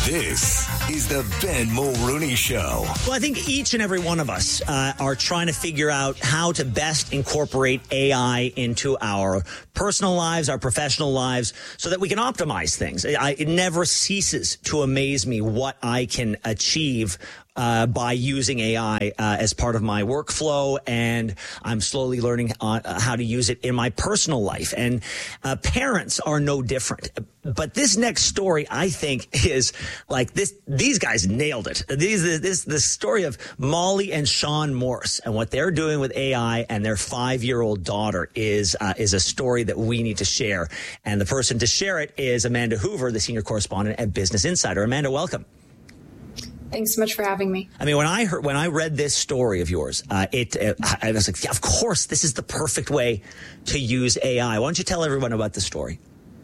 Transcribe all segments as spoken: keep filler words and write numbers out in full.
This is the Ben Mulrooney Show. Well, I think each and every one of us uh, are trying to figure out how to best incorporate A I into our personal lives, our professional lives, so that we can optimize things. I, it never ceases to amaze me what I can achieve Uh, by using A I uh, as part of my workflow, and I'm slowly learning uh, how to use it in my personal life. And uh, parents are no different. But this next story, I think, is like this. These guys nailed it. These, this, the story of Molly and Sean Morse and what they're doing with A I and their five-year-old daughter is uh, is a story that we need to share. And the person to share it is Amanda Hoover, the senior correspondent at Business Insider. Amanda, welcome. Thanks so much for having me. I mean, when I heard, when I read this story of yours, uh, it, uh, I was like, yeah, of course, this is the perfect way to use A I. Why don't you tell everyone about the story?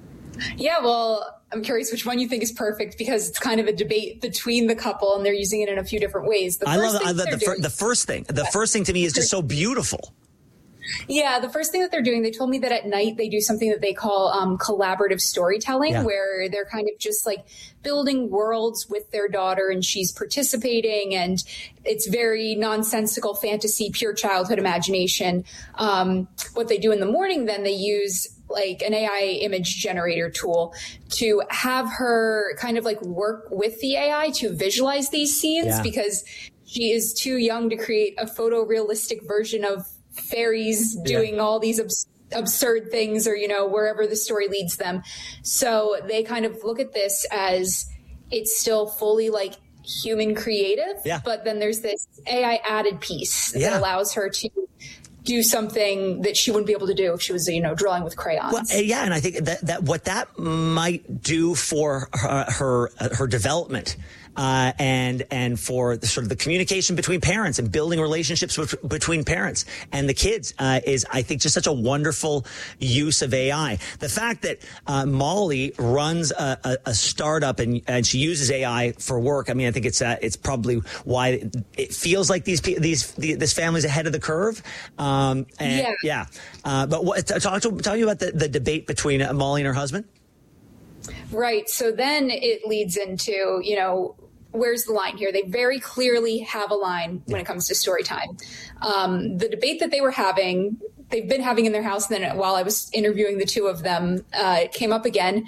Yeah, well, I'm curious which one you think is perfect, because it's kind of a debate between the couple and they're using it in a few different ways. The I first love thing the, they're the, fir- doing- the first thing. The first thing to me is just so beautiful. Yeah, the first thing that they're doing, they told me that at night they do something that they call um, collaborative storytelling, Yeah. where they're kind of just like building worlds with their daughter and she's participating, and it's very nonsensical fantasy, pure childhood imagination. Um, what they do in the morning, then they use like an A I image generator tool to have her kind of like work with the A I to visualize these scenes, Yeah. because she is too young to create a photorealistic version of fairies doing yeah. all these abs- absurd things, or, you know, wherever the story leads them. So they kind of look at this as it's still fully like human creative, yeah. but then there's this A I added piece yeah. that allows her to do something that she wouldn't be able to do if she was, you know, drawing with crayons. Well, yeah, and I think that, that what that might do for her her, her development uh, and and for the, sort of the communication between parents and building relationships with, between parents and the kids uh, is, I think, just such a wonderful use of A I. The fact that uh, Molly runs a, a, a startup and and she uses A I for work, I mean, I think it's uh, it's probably why it feels like these these this family's ahead of the curve. Um, and, yeah, yeah. Uh, but what, talk to tell you about the, the debate between uh, Molly and her husband. Right. So then it leads into, you know, where's the line here? They very clearly have a line when it comes to story time. Um, the debate that they were having, they've been having in their house, and then while I was interviewing the two of them, uh, it came up again.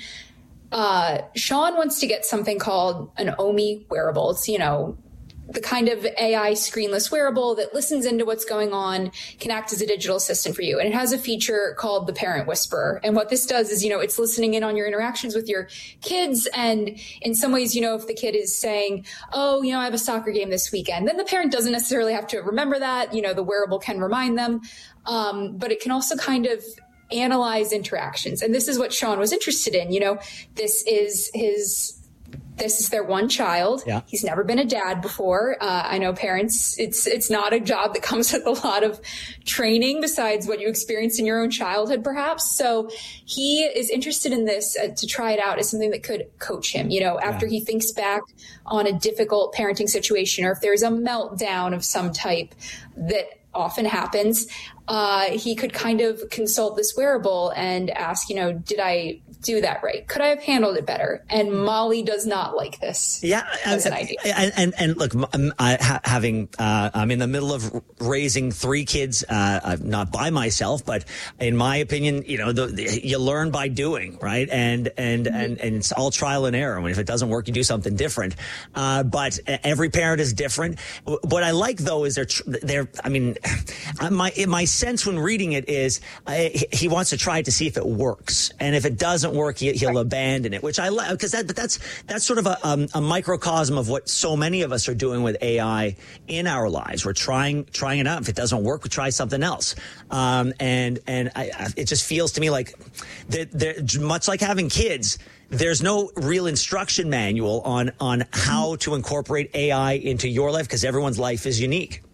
Uh, Sean wants to get something called an Omi wearable. It's, you know, the kind of A I screenless wearable that listens into what's going on, can act as a digital assistant for you. And it has a feature called the Parent Whisperer. And what this does is, you know, it's listening in on your interactions with your kids. And in some ways, you know, if the kid is saying, oh, you know, I have a soccer game this weekend, then the parent doesn't necessarily have to remember that. You know, the wearable can remind them. Um, but it can also kind of analyze interactions. And this is what Sean was interested in. You know, this is his... This is their one child. Yeah. He's never been a dad before. Uh, I know parents, it's it's not a job that comes with a lot of training besides what you experienced in your own childhood, perhaps. So he is interested in this uh, to try it out as something that could coach him, you know, after yeah. he thinks back on a difficult parenting situation, or if there's a meltdown of some type that often happens, uh, he could kind of consult this wearable and ask, you know, did I do that right? Could I have handled it better? And Molly does not like this. Yeah, as an idea. And, and and look, I'm I, having uh, I'm in the middle of raising three kids, uh, not by myself, but in my opinion, you know, the, the, you learn by doing, right? And and mm-hmm. and and it's all trial and error. And if it doesn't work, you do something different. Uh, but every parent is different. What I like though is they're they're. I mean, my my sense when reading it is uh, he wants to try it to see if it works, and if it doesn't work, he, he'll right. abandon it, which I like, because that, but that's that's sort of a, um, a microcosm of what so many of us are doing with A I in our lives. We're trying trying it out. If it doesn't work, we try something else. Um, and and I, I, it just feels to me like they're, they're, much like having kids. There's no real instruction manual on on how to incorporate A I into your life, because everyone's life is unique.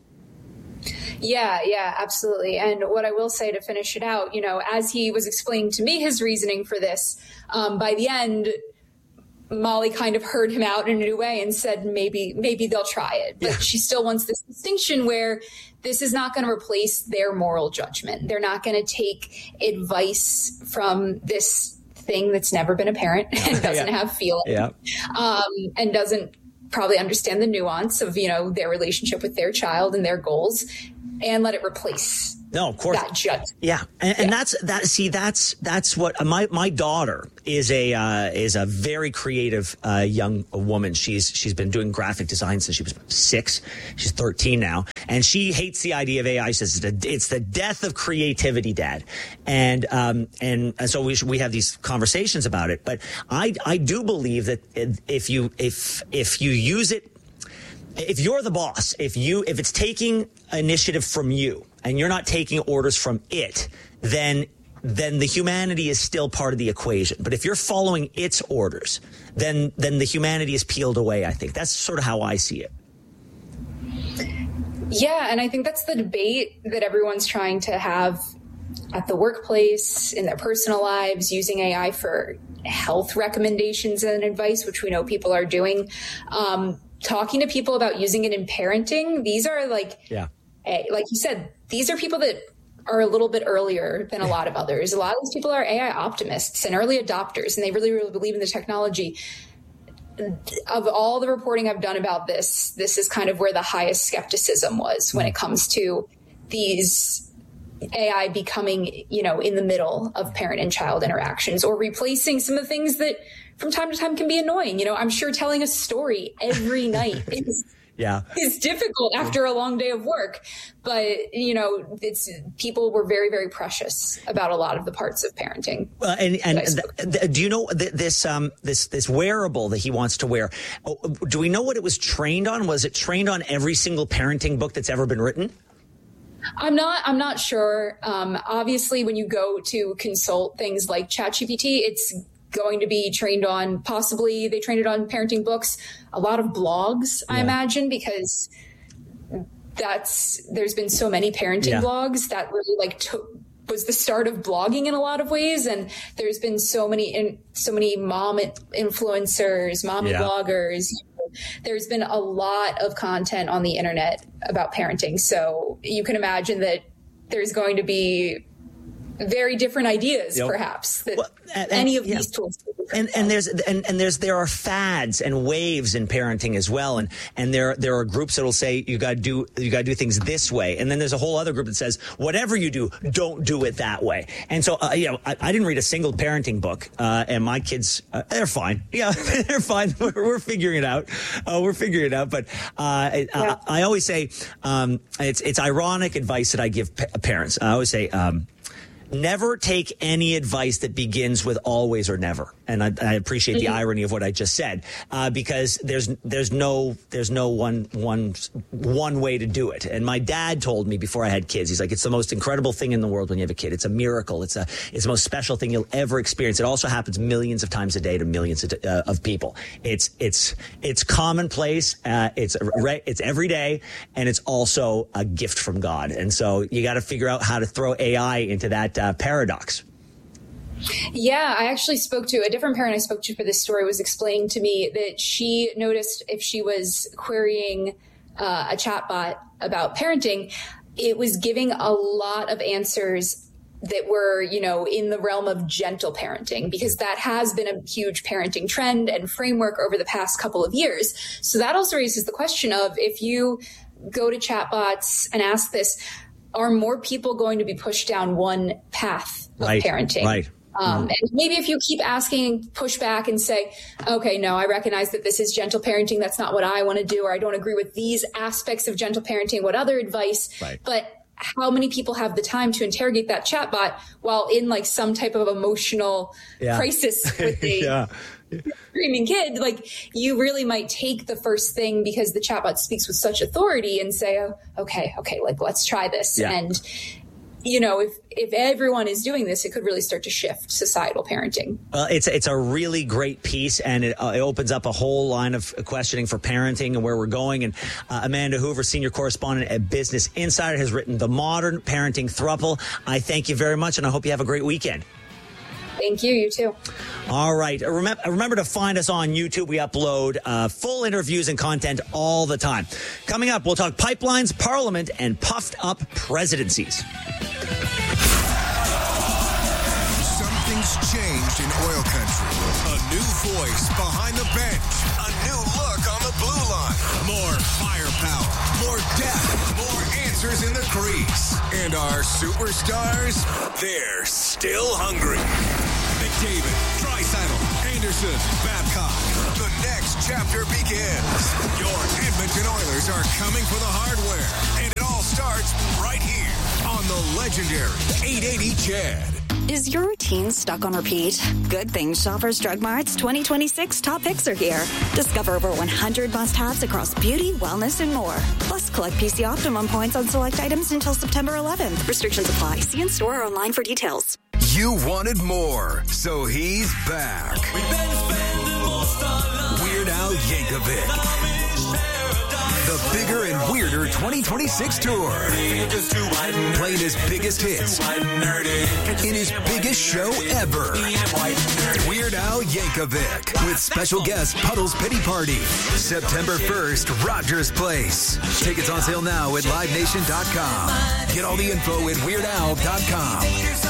Yeah, yeah, absolutely. And what I will say to finish it out, you know, as he was explaining to me his reasoning for this, um, by the end, Molly kind of heard him out in a new way and said, maybe, maybe they'll try it. But yeah. she still wants this distinction where this is not going to replace their moral judgment. They're not going to take advice from this thing that's never been a parent and doesn't yeah. have feeling, yeah. um, and doesn't probably understand the nuance of, you know, their relationship with their child and their goals, and let it replace No, of course. that judge. Yeah, and, and yeah. that's that. See, that's that's what my my daughter is a uh, is a very creative uh, young woman. She's she's been doing graphic design since she was six. She's thirteen now, and she hates the idea of A I. She says it's the, it's the death of creativity, Dad. And um and, and so we we have these conversations about it. But I I do believe that if you if if you use it. If you're the boss, if you if it's taking initiative from you and you're not taking orders from it, then then the humanity is still part of the equation. But if you're following its orders, then then the humanity is peeled away, I think. That's sort of how I see it. Yeah, and I think that's the debate that everyone's trying to have at the workplace, in their personal lives, using A I for health recommendations and advice, which we know people are doing. Um, talking to people about using it in parenting, these are like, yeah. a, like you said, these are people that are a little bit earlier than a lot of others. A lot of these people are A I optimists and early adopters, and they really, really believe in the technology. Of all the reporting I've done about this, this is kind of where the highest skepticism was when it comes to these A I becoming, you know, in the middle of parent and child interactions, or replacing some of the things that from time to time can be annoying. You know, I'm sure telling a story every night is, yeah. is difficult after a long day of work. But, you know, it's people were very, very precious about a lot of the parts of parenting. Uh, and and th- th- do you know th- this um this this wearable that he wants to wear? Oh, do we know what it was trained on? Was it trained on every single parenting book that's ever been written? I'm not, I'm not sure. Um, obviously, when you go to consult things like ChatGPT, it's going to be trained on, possibly they trained it on parenting books, a lot of blogs, yeah. I imagine, because that's, there's been so many parenting yeah. blogs that really like took, was the start of blogging in a lot of ways. And there's been so many, in, so many mom influencers, mommy yeah. bloggers. There's been a lot of content on the internet about parenting. So you can imagine that there's going to be very different ideas, yep. perhaps, that well, and, any of yeah. these tools. And, and there's and, and there's there are fads and waves in parenting as well, and and there there are groups that will say you got to do you got to do things this way, and then there's a whole other group that says whatever you do, don't do it that way. And so uh, you know, I, I didn't read a single parenting book, uh, and my kids uh, they're fine. Yeah, they're fine. We're, we're figuring it out. Uh, we're figuring it out. But uh, yeah. I, I always say um, it's it's ironic advice that I give pa- parents. I always say. Um, Never take any advice that begins with always or never. And I, I appreciate the irony of what I just said, uh, because there's there's no there's no one one one way to do it. And my dad told me before I had kids, he's like, it's the most incredible thing in the world when you have a kid. It's a miracle. It's a it's the most special thing you'll ever experience. It also happens millions of times a day to millions of, uh, of people. It's it's it's commonplace. Uh, it's it's every day, and it's also a gift from God. And so you got to figure out how to throw A I into that uh, paradox. Yeah, I actually spoke to a different parent I spoke to for this story was explaining to me that she noticed if she was querying uh, a chatbot about parenting, it was giving a lot of answers that were, you know, in the realm of gentle parenting, because that has been a huge parenting trend and framework over the past couple of years. So that also raises the question of, if you go to chatbots and ask this, are more people going to be pushed down one path of right, parenting? Right. Um, and maybe if you keep asking, push back and say, okay, no, I recognize that this is gentle parenting. That's not what I want to do, or I don't agree with these aspects of gentle parenting. What other advice? Right. But how many people have the time to interrogate that chatbot while in like some type of emotional yeah. crisis with the yeah. screaming kid? Like, you really might take the first thing because the chatbot speaks with such authority and say, oh, okay, okay, like, let's try this. Yeah. And, you know, if, if everyone is doing this, it could really start to shift societal parenting. Well, it's it's a really great piece, and it, uh, it opens up a whole line of questioning for parenting and where we're going. And uh, Amanda Hoover, senior correspondent at Business Insider, has written The Modern Parenting Throuple. I thank you very much, and I hope you have a great weekend. Thank you. You too. All right. Remember, remember to find us on YouTube. We upload uh, full interviews and content all the time. Coming up, we'll talk pipelines, Parliament, and puffed up presidencies. Something's changed in oil new voice behind the bench. A new look on the blue line. More firepower. More depth. More answers in the crease. And our superstars, they're still hungry. McDavid, Draisaitl, Anderson, Babcock. The next chapter begins. Your Edmonton Oilers are coming for the hardware. And it all starts right here on the legendary eight eighty C H E D. Is your routine stuck on repeat? Good things Shoppers Drug Mart's twenty twenty-six top picks are here. Discover over one hundred must-haves across beauty, wellness, and more. Plus, collect P C Optimum points on select items until September eleventh. Restrictions apply. See in store or online for details. You wanted more, so he's back. Weird Al Yankovic. The bigger and weirder twenty twenty-six tour. Playing his biggest hits in his biggest show ever. Weird Al Yankovic with special guest Puddle's Pity Party. September first, Rogers Place. Tickets on sale now at live nation dot com. Get all the info at weird al dot com.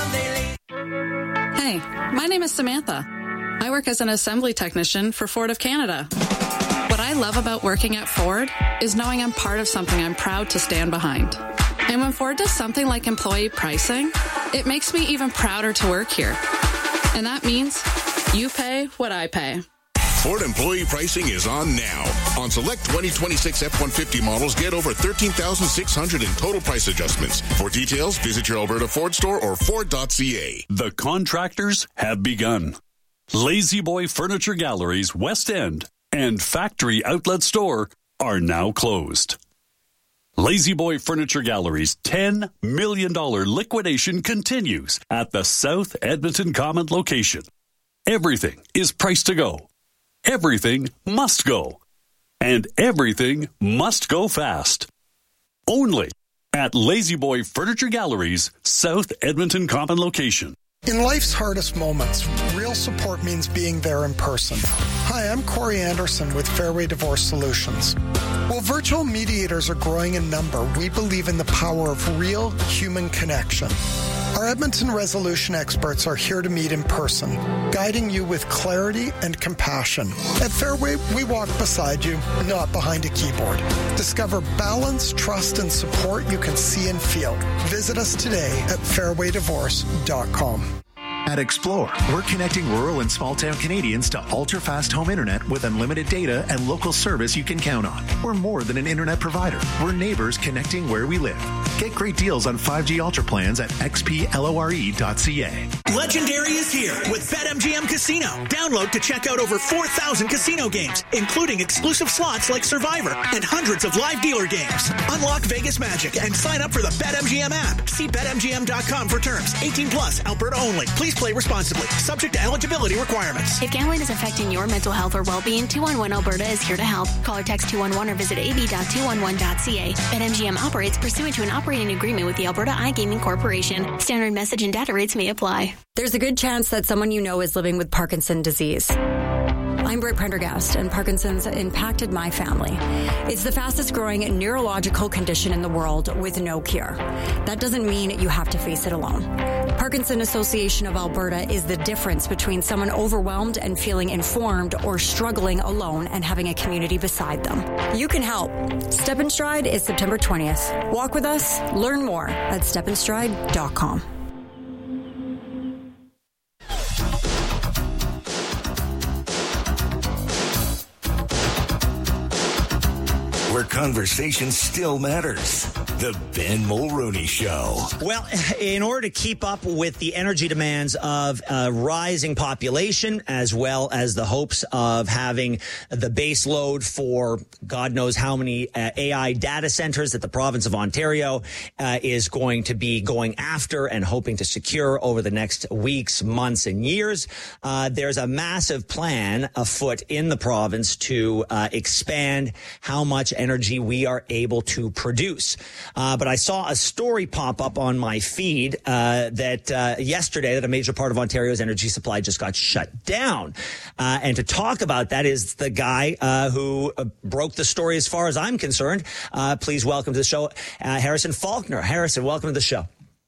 Hey, my name is Samantha. I work as an assembly technician for Ford of Canada. What I love about working at Ford is knowing I'm part of something I'm proud to stand behind. And when Ford does something like employee pricing, it makes me even prouder to work here. And that means you pay what I pay. Ford employee pricing is on now. On select twenty twenty-six F one fifty models, get over thirteen thousand six hundred in total price adjustments. For details, visit your Alberta Ford store or Ford dot C A. The contractors have begun. Lazy Boy Furniture Galleries, West End, and Factory Outlet Store are now closed. Lazy Boy Furniture Gallery's ten million dollars liquidation continues at the South Edmonton Common location. Everything is priced to go. Everything must go. And everything must go fast. Only at Lazy Boy Furniture Gallery's South Edmonton Common location. In life's hardest moments, real support means being there in person. Hi, I'm Corey Anderson with Fairway Divorce Solutions. While virtual mediators are growing in number, we believe in the power of real human connection. Our Edmonton resolution experts are here to meet in person, guiding you with clarity and compassion. At Fairway, we walk beside you, not behind a keyboard. Discover balance, trust, and support you can see and feel. Visit us today at fairway divorce dot com. At Explore, we're connecting rural and small-town Canadians to ultra-fast home internet with unlimited data and local service you can count on. We're more than an internet provider. We're neighbors connecting where we live. Get great deals on five G Ultra plans at x p lore dot c a. Legendary is here with BetMGM Casino. Download to check out over four thousand casino games, including exclusive slots like Survivor and hundreds of live dealer games. Unlock Vegas magic and sign up for the BetMGM app. See bet M G M dot com for terms. eighteen plus, Alberta only. Please play responsibly. Subject to eligibility requirements. If gambling is affecting your mental health or well-being, two one one Alberta is here to help. Call or text two one one or visit a b dot two one one dot c a. BetMGM operates pursuant to an operating agreement with the Alberta iGaming Corporation. Standard message and data rates may apply. There's a good chance that someone you know is living with Parkinson's disease. I'm Britt Prendergast, and Parkinson's impacted my family. It's the fastest growing neurological condition in the world with no cure. That doesn't mean you have to face it alone. Parkinson Association of Alberta is the difference between someone overwhelmed and feeling informed or struggling alone and having a community beside them. You can help. Step in Stride is September twentieth. Walk with us. Learn more at step in stride dot com. Where conversation still matters. The Ben Mulroney Show. Well, in order to keep up with the energy demands of a rising population, as well as the hopes of having the base load for God knows how many uh, A I data centers that the province of Ontario uh, is going to be going after and hoping to secure over the next weeks, months, and years, uh, there's a massive plan afoot in the province to uh, expand how much energy we are able to produce. Uh, but I saw a story pop up on my feed uh, that uh, yesterday that a major part of Ontario's energy supply just got shut down. Uh, and to talk about that is the guy uh, who uh, broke the story as far as I'm concerned. Uh, please welcome to the show, uh, Harrison Faulkner. Harrison, welcome to the show.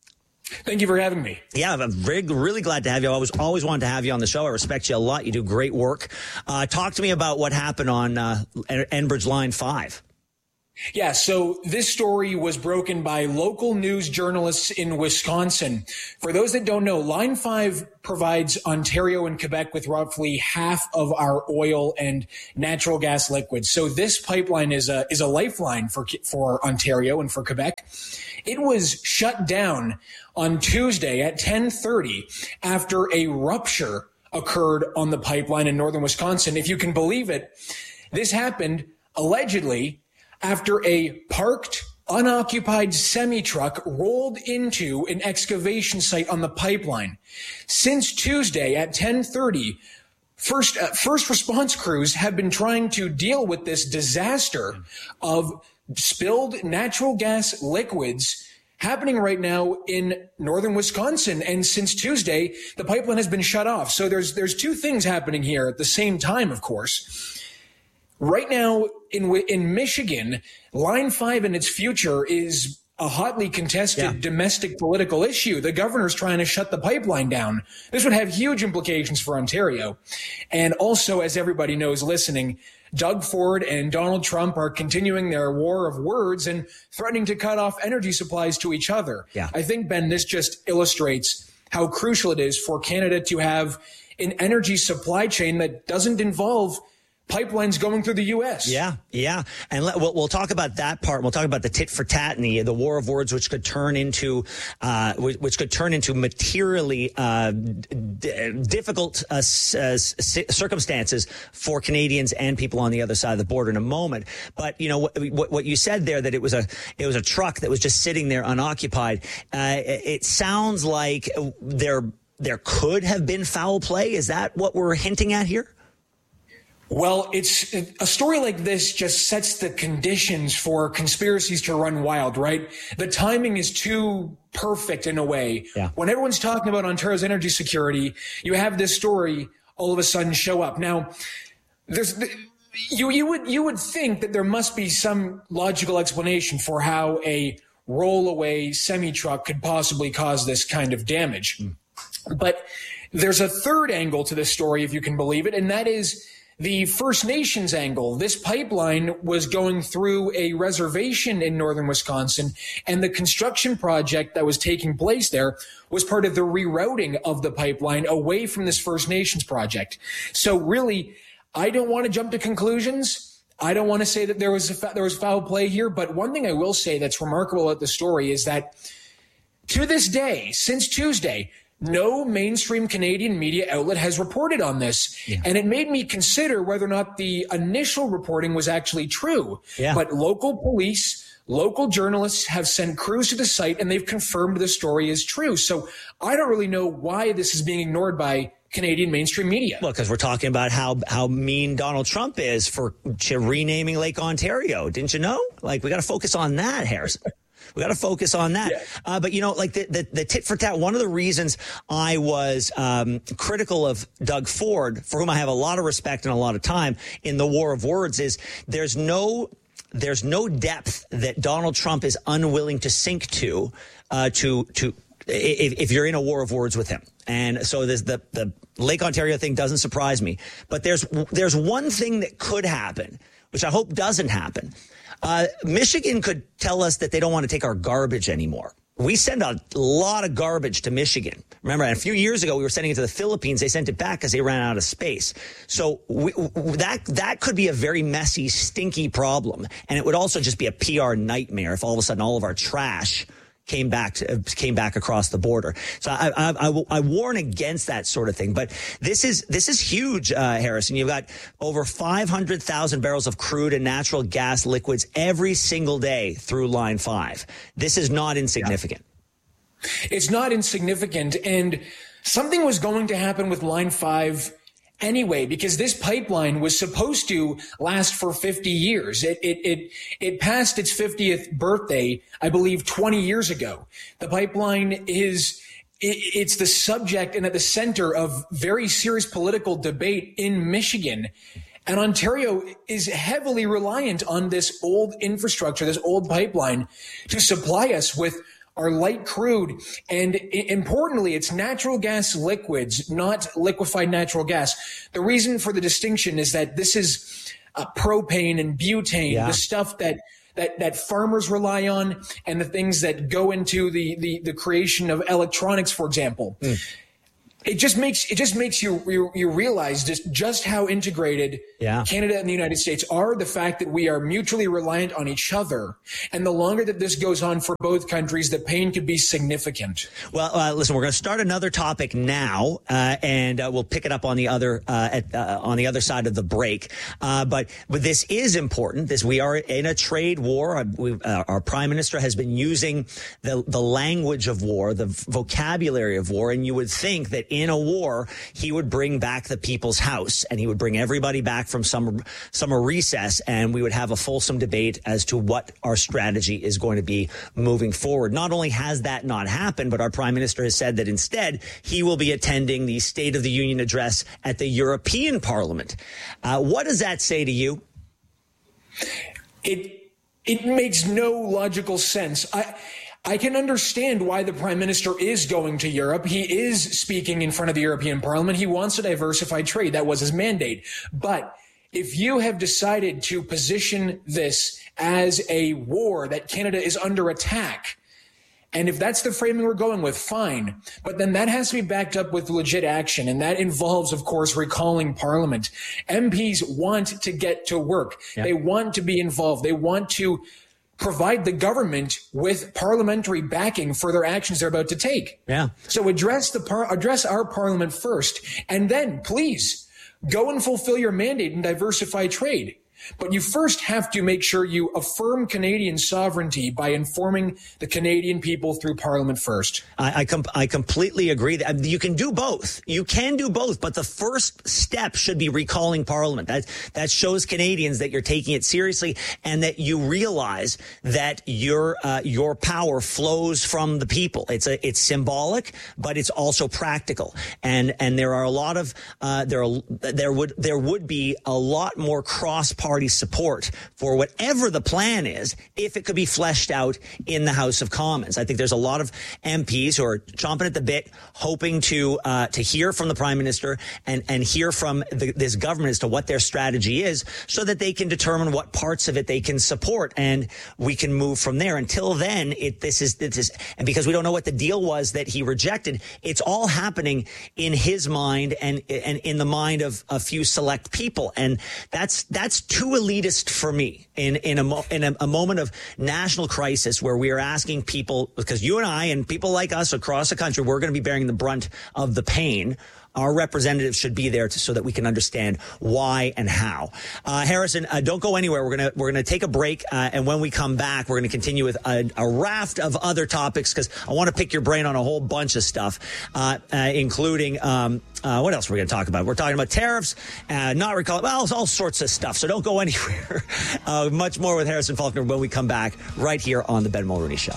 Thank you for having me. Yeah, I'm very, really glad to have you. I was always wanted to have you on the show. I respect you a lot. You do great work. Uh, talk to me about what happened on uh, Enbridge Line five. Yeah, so this story was broken by local news journalists in Wisconsin. For those that don't know, Line five provides Ontario and Quebec with roughly half of our oil and natural gas liquids. So this pipeline is a is a lifeline for for Ontario and for Quebec. It was shut down on Tuesday at ten thirty after a rupture occurred on the pipeline in northern Wisconsin. If you can believe it, this happened allegedly after a parked, unoccupied semi-truck rolled into an excavation site on the pipeline. Since Tuesday at ten thirty, first, uh, first response crews have been trying to deal with this disaster of spilled natural gas liquids happening right now in northern Wisconsin. And since Tuesday, the pipeline has been shut off. So there's there's two things happening here at the same time, of course. Right now in in Michigan, Line five and its future is a hotly contested yeah. domestic political issue. The governor's trying to shut the pipeline down. This would have huge implications for Ontario. And also, as everybody knows listening, Doug Ford and Donald Trump are continuing their war of words and threatening to cut off energy supplies to each other. Yeah. I think, Ben, this just illustrates how crucial it is for Canada to have an energy supply chain that doesn't involve pipelines going through the U S. Yeah, yeah. And let, we'll, we'll talk about that part. We'll talk about the tit for tat and the, the war of words, which could turn into, uh, which could turn into materially uh, d- difficult uh, s- uh, circumstances for Canadians and people on the other side of the border in a moment. But, you know, what, what, what you said there, that it was a, it was a truck that was just sitting there unoccupied. Uh, it, it sounds like there, there could have been foul play. Is that what we're hinting at here? Well, it's a story like this just sets the conditions for conspiracies to run wild, right? The timing is too perfect in a way. Yeah. When everyone's talking about Ontario's energy security, you have this story all of a sudden show up. Now, there's you you would you would think that there must be some logical explanation for how a rollaway semi-truck could possibly cause this kind of damage. Mm. But there's a third angle to this story, if you can believe it, and that is the First Nations angle. This pipeline was going through a reservation in northern Wisconsin, and the construction project that was taking place there was part of the rerouting of the pipeline away from this First Nations project. So really, I don't want to jump to conclusions. I don't want to say that there was a fa- there was foul play here, but one thing I will say that's remarkable about the story is that to this day, since Tuesday, no mainstream Canadian media outlet has reported on this. Yeah. And it made me consider whether or not the initial reporting was actually true. Yeah. But local police, local journalists have sent crews to the site and they've confirmed the story is true. So I don't really know why this is being ignored by Canadian mainstream media. Well, because we're talking about how how mean Donald Trump is for renaming Lake Ontario. Didn't you know? Like, we got to focus on that, Harrison. We got to focus on that. Yeah. Uh, but, you know, like the, the, the tit for tat, one of the reasons I was um, critical of Doug Ford, for whom I have a lot of respect and a lot of time in the war of words, is there's no there's no depth that Donald Trump is unwilling to sink to, uh, to to if, if you're in a war of words with him. And so there's the, the Lake Ontario thing doesn't surprise me. But there's there's one thing that could happen, which I hope doesn't happen. Uh, Michigan could tell us that they don't want to take our garbage anymore. We send a lot of garbage to Michigan. Remember, a few years ago, we were sending it to the Philippines. They sent it back because they ran out of space. So we, that that could be a very messy, stinky problem. And it would also just be a P R nightmare if all of a sudden all of our trash came back to, came back across the border. So I, I, I, I warn against that sort of thing. But this is this is huge, uh, Harrison. You've got over five hundred thousand barrels of crude and natural gas liquids every single day through Line five. This is not insignificant. Yeah. It's not insignificant. And something was going to happen with Line five anyway, because this pipeline was supposed to last for fifty years. It, it, it, it passed its fiftieth birthday, I believe, twenty years ago. The pipeline is, it, it's the subject and at the center of very serious political debate in Michigan. And Ontario is heavily reliant on this old infrastructure, this old pipeline, to supply us with are light crude, and I- importantly, it's natural gas liquids, not liquefied natural gas. The reason for the distinction is that this is uh, propane and butane, Yeah. the stuff that, that that farmers rely on, and the things that go into the the, the creation of electronics, for example. Mm. It just makes it just makes you you, you realize just, just how integrated yeah. Canada and the United States are. The fact that we are mutually reliant on each other, and the longer that this goes on for both countries, the pain could be significant. Well, uh, listen, we're going to start another topic now, uh, and uh, we'll pick it up on the other uh, at, uh, on the other side of the break. Uh, but but this is important. This we are in a trade war. Uh, we, uh, our prime minister has been using the the language of war, the vocabulary of war, and you would think that in a war, he would bring back the people's house, and he would bring everybody back from summer, summer recess, and we would have a fulsome debate as to what our strategy is going to be moving forward. Not only has that not happened, but our prime minister has said that instead he will be attending the State of the Union address at the European Parliament. Uh, what does that say to you? It it makes no logical sense. I. I can understand why the prime minister is going to Europe. He is speaking in front of the European Parliament. He wants to diversify trade. That was his mandate. But if you have decided to position this as a war, that Canada is under attack, and if that's the framing we're going with, fine. But then that has to be backed up with legit action. And that involves, of course, recalling Parliament. M Ps want to get to work. Yeah. They want to be involved. They want to provide the government with parliamentary backing for their actions they're about to take. Yeah. So address the par- address our parliament first, and then please go and fulfill your mandate and diversify trade. But you first have to make sure you affirm Canadian sovereignty by informing the Canadian people through Parliament first. I I, com- I completely agree that you can do both. You can do both, but the first step should be recalling Parliament. That that shows Canadians that you're taking it seriously and that you realize that your uh, your power flows from the people. It's a it's symbolic, but it's also practical. And and there are a lot of uh, there are, there would there would be a lot more cross party Party support for whatever the plan is if it could be fleshed out in the House of Commons. I think there's a lot of M Ps who are chomping at the bit, hoping to uh, to hear from the Prime Minister and, and hear from the, this government as to what their strategy is so that they can determine what parts of it they can support and we can move from there. Until then, it this is this is and because we don't know what the deal was that he rejected, it's all happening in his mind and and in the mind of a few select people, and that's that's too elitist for me in in a mo- in a, a moment of national crisis where we are asking people, because you and I and people like us across the country, we're going to be bearing the brunt of the pain. Our representatives should be there to, so that we can understand why and how. Uh, Harrison, uh, don't go anywhere. We're gonna we're gonna take a break, uh, and when we come back, we're gonna continue with a, a raft of other topics because I want to pick your brain on a whole bunch of stuff, uh, uh, including um, uh, what else we're gonna talk about. We're talking about tariffs, uh, not recall, well, all sorts of stuff. So don't go anywhere. uh, much more with Harrison Faulkner when we come back right here on the Ben Mulroney Show.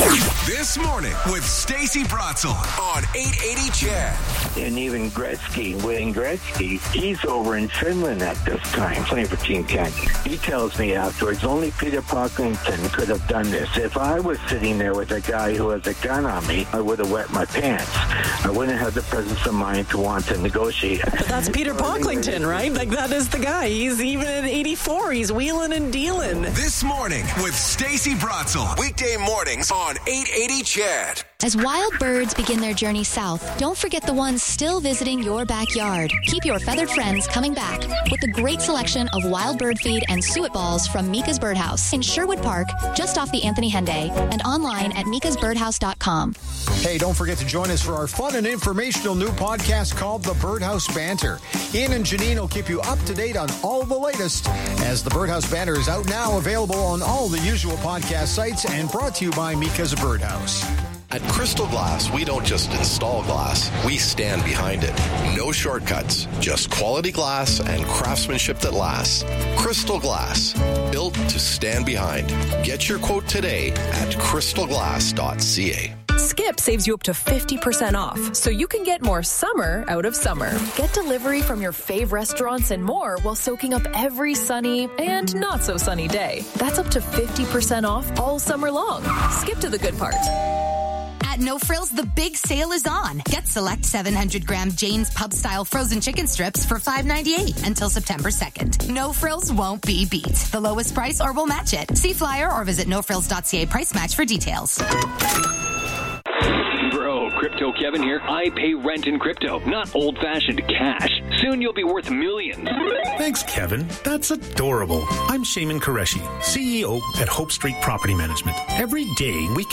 This morning with Stacey Bratzel on eight eighty C H E D. And even Gretzky, Wayne Gretzky, he's over in Finland at this time playing for Team Canada. He tells me afterwards, only Peter Pocklington could have done this. If I was sitting there with a guy who has a gun on me, I would have wet my pants. I wouldn't have the presence of mind to want to negotiate. But that's Peter Pocklington, right? Like, that is the guy. He's even at eighty-four. He's wheeling and dealing. This morning with Stacey Bratzel. Weekday mornings on eight eighty C H E D. As wild birds begin their journey south, don't forget the ones still visiting your backyard. Keep your feathered friends coming back with the great selection of wild bird feed and suet balls from Mika's Birdhouse in Sherwood Park, just off the Anthony Henday, and online at mikas birdhouse dot com. Hey, don't forget to join us for our fun and informational new podcast called The Birdhouse Banter. Ian and Janine will keep you up to date on all the latest, as The Birdhouse Banter is out now, available on all the usual podcast sites, and brought to you by Mika's Birdhouse. At Crystal Glass, we don't just install glass, we stand behind it. No shortcuts, just quality glass and craftsmanship that lasts. Crystal Glass, built to stand behind. Get your quote today at crystal glass dot c a. Skip saves you up to fifty percent off, so you can get more summer out of summer. Get delivery from your fave restaurants and more while soaking up every sunny and not so sunny day. That's up to fifty percent off all summer long. Skip to the good part. No Frills, the big sale is on. Get select seven hundred gram Jane's Pub Style frozen chicken strips for five ninety-eight until September second. No Frills won't be beat. The lowest price or we'll match it. See flyer or visit no frills dot c a price match for details. Bro, Crypto Kevin here. I pay rent in crypto, not old-fashioned cash. Soon you'll be worth millions. Thanks, Kevin. That's adorable. I'm Shaman Qureshi, C E O at Hope Street Property Management. Every day we